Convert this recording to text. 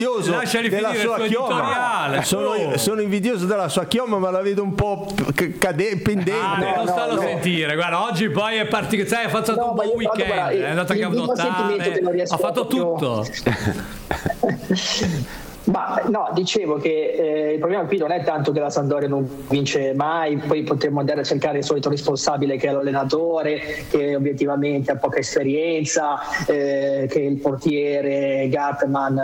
Lasciali della finire sua il suo chioma. editoriale. Sono invidioso della sua chioma, ma la vedo un po' pendente. Non starlo a sentire. Guarda, oggi poi è partito, sai, ha fatto un buon weekend, è andato a cavnottare, ha fatto tutto. Ma no, dicevo che il problema qui non è tanto che la Sampdoria non vince mai, poi potremmo andare a cercare il solito responsabile che è l'allenatore, che obiettivamente ha poca esperienza, che il portiere Gartman